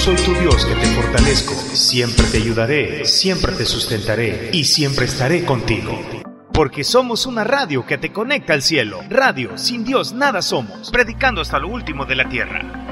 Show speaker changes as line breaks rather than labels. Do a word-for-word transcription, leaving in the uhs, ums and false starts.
Soy tu Dios que te fortalezco, siempre te ayudaré, siempre te sustentaré y siempre estaré contigo. Porque somos una radio que te conecta al cielo. Radio, sin Dios nada somos, predicando hasta lo último de la tierra.